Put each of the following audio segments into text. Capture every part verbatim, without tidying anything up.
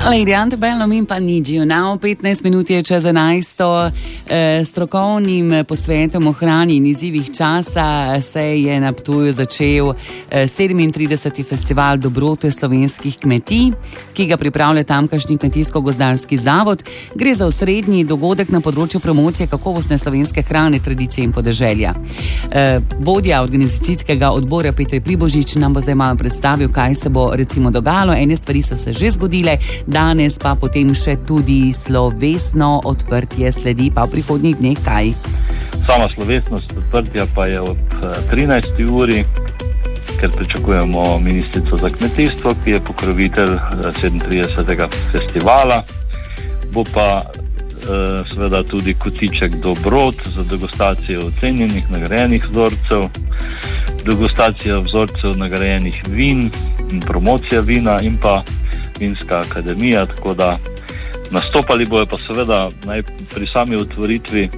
Lady Antebellum in pa Need You Now. petnajst minut je čez enajsto. E, strokovnim posvetom o hrani in izzivih časa se je na Ptuju začel sedemintrideseti festival dobrote slovenskih kmetij, ki ga pripravlja tamkajšnji kmetijsko-gozdarski zavod. Gre za osrednji dogodek na področju promocije kakovostne slovenske hrane, tradicije in podeželja. E, vodja organizacijskega odbora Peter Pribožič nam bo zdaj malo predstavil, kaj se bo recimo dogajalo. Ene stvari so se že zgodile, danes pa potem še tudi slovesno odprtje sledi, pa v prihodnjih dneh kaj? Sama slovesnost odprtja pa je ob trinajsti uri, ker pričakujemo ministrico za kmetijstvo, ki je pokrovitelj sedemintridesetega festivala. Bo pa eh, seveda tudi kotiček dobrot za degustacijo ocenjenih, nagrajenih vzorcev, degustacija vzorcev nagrajenih vin in promocija vina in pa vinska akademija, tako da nastopali bojo pa seveda naj pri sami otvoritvi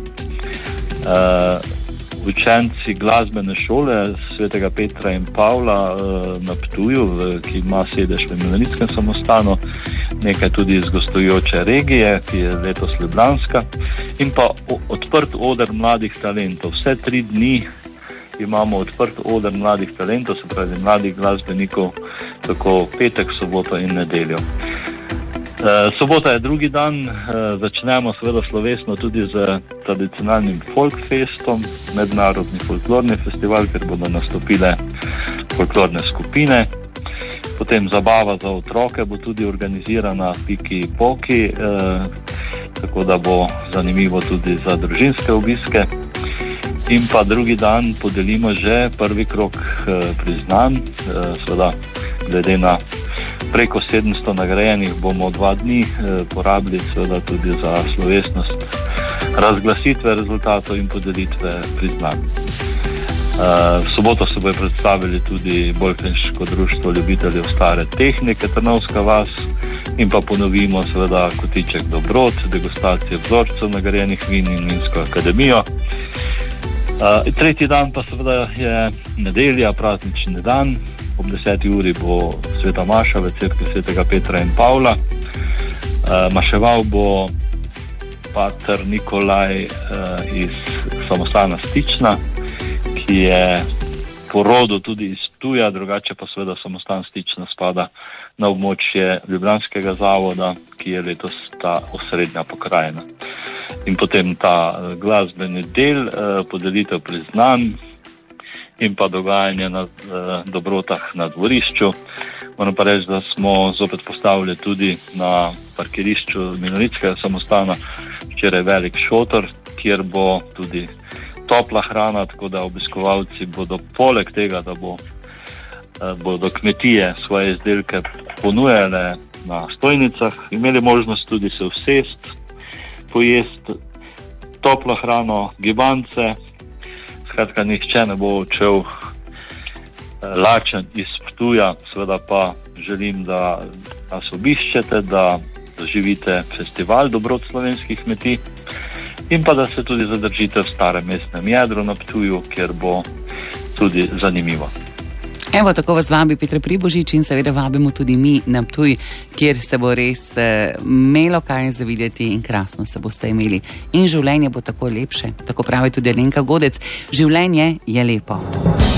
uh, učenci glasbene šole Svetega Petra in Pavla uh, na Ptuju, ki ima sedež v Milanitskem samostanu, nekaj tudi iz gostujoče regije, ki je letos ljubljanska, in pa odprt oder mladih talentov. Vse tri dni imamo odprt oder mladih talentov, se pravi mladih glasbenikov, tako petek, soboto in nedeljo. E, sobota je drugi dan, e, začnemo seveda slovesno tudi z tradicionalnim folkfestom, mednarodni folklorni festival, kjer bodo nastopile folklorne skupine. Potem zabava za otroke bo tudi organizirana Piki Poki, e, tako da bo zanimivo tudi za družinske obiske. In pa drugi dan podelimo že prvi krog e, priznanj, e, seveda glede na preko sedemsto nagrajenih bomo dva dni eh, porabili seveda tudi za slovesnost razglasitve rezultatov in podelitve priznanj. Uh, v soboto se bojo predstavili tudi Bolfenško društvo ljubiteljev stare tehnike Trnovska vas in pa ponovimo seveda kotiček dobrot, degustacije vzorcev nagrajenih vin in vinsko akademijo. Uh, tretji dan pa seveda je nedelja, praznični dan. Ob deseti uri bo sveta maša v cerkvi Svetega Petra in Pavla. E, maševal bo pater Nikolaj e, iz samostana Stična, ki je po rodu tudi iz Ptuja, drugače pa seveda samostan Stična spada na območje Ljubljanskega zavoda, ki je letos ta osrednja pokrajina. In potem ta glasbeni del, e, podelitev priznanj in pa dogajanje na eh, dobrotah na dvorišču. Moram pa reči, da smo zopet postavili tudi na parkirišču Milanitskega samostana včeraj velik šotor, kjer bo tudi topla hrana, tako da obiskovalci bodo poleg tega, da bo, eh, bodo kmetije svoje izdelke ponujale na stojnicah, imeli možnost tudi se usesti, pojesti toplo hrano, gibance. Skratka, nihče ne bo odšel lačen iz Ptuja, seveda pa želim, da nas obiščete, da doživite festival dobrot slovenskih kmetij in pa da se tudi zadržite v starem mestnem jedru na Ptuju, kjer bo tudi zanimivo. Evo, tako vas vabi Peter Pribožič in seveda vabimo tudi mi na Ptuj, kjer se bo res eh, imelo kaj za videti in krasno se boste imeli. In življenje bo tako lepše, tako pravi tudi Alenka Godec, življenje je lepo.